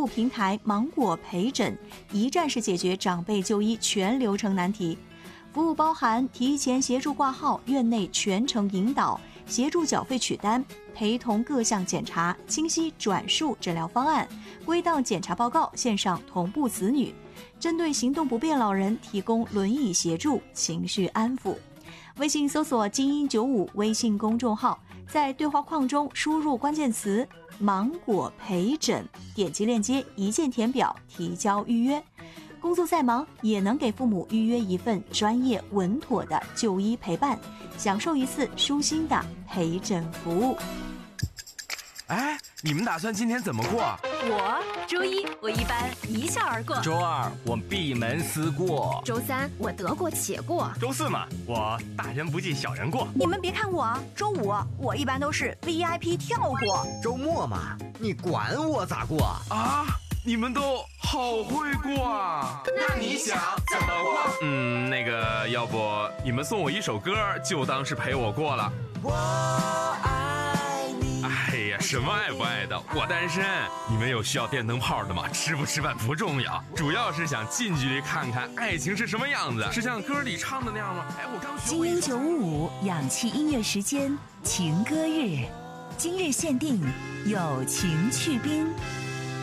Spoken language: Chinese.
务平台芒果陪诊，一站式解决长辈就医全流程难题。服务包含提前协助挂号、院内全程引导、协助缴费取单、陪同各项检查、清晰转述诊疗方案、归档检查报告、线上同步子女，针对行动不便老人提供轮椅协助、情绪安抚。微信搜索精英95微信公众号，在对话框中输入关键词芒果陪诊，点击链接一键填表提交预约。工作再忙也能给父母预约一份专业稳妥的就医陪伴，享受一次舒心的陪诊服务。 哎，你们打算今天怎么过？ 周一我一般一笑而过， 周二我闭门思过， 周三我得过且过， 周四嘛，我大人不计小人过。 你们别看我啊，周五我一般都是 VIP 跳过。 周末嘛，你管我咋过啊？你们都好会过啊！ 那你想怎么过？ 那个，要不你们送我一首歌，就当是陪我过了。 我爱你。 哎呀，什么爱不爱的，我单身。你们有需要电灯泡的吗？吃不吃饭不重要，主要是想近距离看看爱情是什么样子，是像歌里唱的那样吗？哎，我刚学。 精英955氧气音乐时间，情歌日，今日限定友情去冰。